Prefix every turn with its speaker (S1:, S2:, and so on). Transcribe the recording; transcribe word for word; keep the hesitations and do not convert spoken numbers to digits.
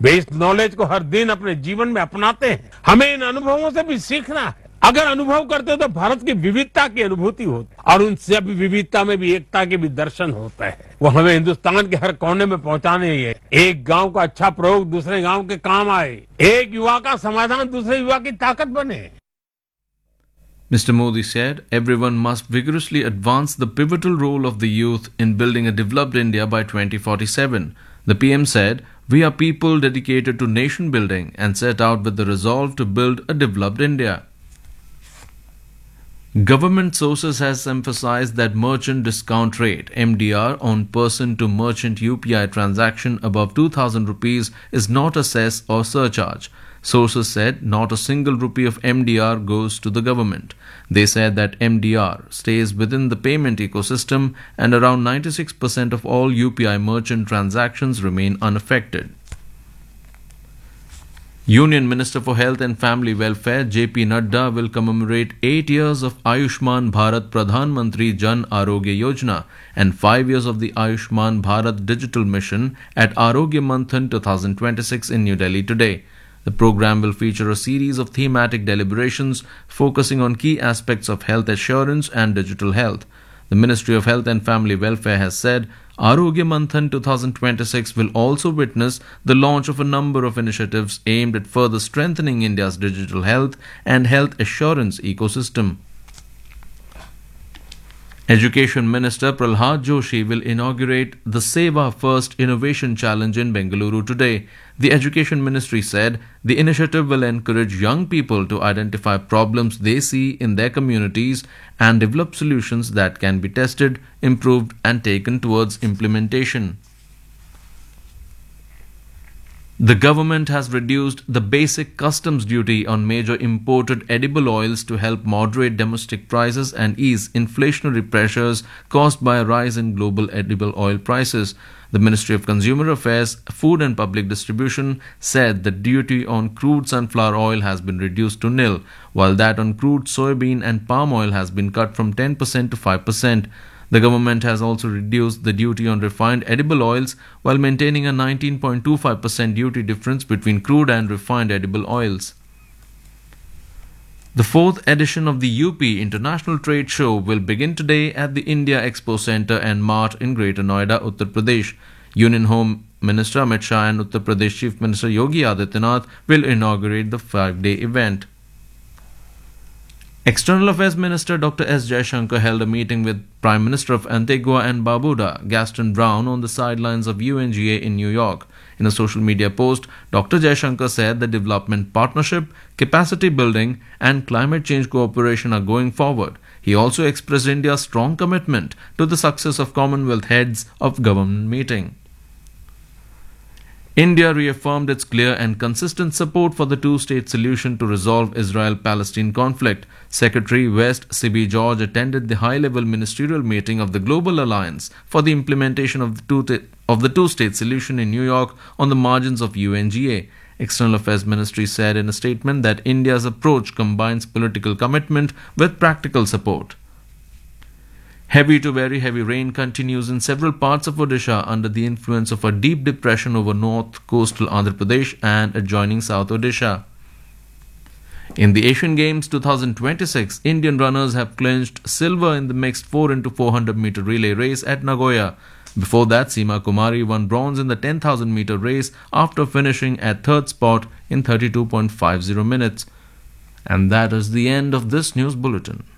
S1: वे इस नॉलेज को हर दिन अपने जीवन में अपनाते हैं। हमें इन अनुभवों से भी सीखना है। अगर अनुभव करते तो भारत की विविधता की अनुभूति होती और उन सब विविधता में भी एकता के भी दर्शन होता है। वो हमें हिंदुस्तान के हर कोने में पहुंचाने ही है। एक गांव का अच्छा प्रयोग दूसरे गांव के काम आए, एक युवा का समाधान दूसरे युवा की ताकत बने।
S2: Mister Modi said, everyone must vigorously advance the pivotal role of the youth in building a developed India by twenty forty-seven. The P M said, we are people dedicated to nation building and set out with the resolve to build a developed India. Government sources has emphasized that merchant discount rate M D R on person to merchant U P I transaction above two thousand rupees is not a cess or surcharge. Sources said not a single rupee of M D R goes to the government. They said that M D R stays within the payment ecosystem and around ninety-six percent of all U P I merchant transactions remain unaffected. Union Minister for Health and Family Welfare J P Nadda will commemorate eight years of Ayushman Bharat Pradhan Mantri Jan Arogya Yojana and five years of the Ayushman Bharat Digital Mission at Arogya Manthan twenty twenty-six in New Delhi today. The program will feature a series of thematic deliberations focusing on key aspects of health assurance and digital health. The Ministry of Health and Family Welfare has said Arogya Manthan twenty twenty-six will also witness the launch of a number of initiatives aimed at further strengthening India's digital health and health assurance ecosystem. Education Minister Prahlad Joshi will inaugurate the Seva First Innovation Challenge in Bengaluru today. The Education Ministry said the initiative will encourage young people to identify problems they see in their communities and develop solutions that can be tested, improved, and taken towards implementation. The government has reduced the basic customs duty on major imported edible oils to help moderate domestic prices and ease inflationary pressures caused by a rise in global edible oil prices. The Ministry of Consumer Affairs, Food and Public Distribution said the duty on crude sunflower oil has been reduced to nil, while that on crude soybean and palm oil has been cut from ten percent to five percent. The government has also reduced the duty on refined edible oils while maintaining a nineteen point two five percent duty difference between crude and refined edible oils. The fourth edition of the U P International Trade Show will begin today at the India Expo Centre and Mart in Greater Noida, Uttar Pradesh. Union Home Minister Amit Shah and Uttar Pradesh Chief Minister Yogi Adityanath will inaugurate the five-day event. External Affairs Minister Doctor S. Jaishankar held a meeting with Prime Minister of Antigua and Barbuda, Gaston Brown, on the sidelines of U N G A in New York. In a social media post, Doctor Jaishankar said the development partnership, capacity building, and climate change cooperation are going forward. He also expressed India's strong commitment to the success of Commonwealth Heads of Government meeting. India reaffirmed its clear and consistent support for the two-state solution to resolve Israel-Palestine conflict. Secretary West Sibi George attended the high-level ministerial meeting of the Global Alliance for the implementation of the, two of the two-state solution in New York on the margins of U N G A. External Affairs Ministry said in a statement that India's approach combines political commitment with practical support. Heavy to very heavy rain continues in several parts of Odisha under the influence of a deep depression over north coastal Andhra Pradesh and adjoining South Odisha. In the Asian Games twenty twenty-six, Indian runners have clinched silver in the mixed four into four hundred meter relay race at Nagoya. Before that, Seema Kumari won bronze in the ten thousand meter race after finishing at third spot in thirty-two point five zero minutes. And that is the end of this news bulletin.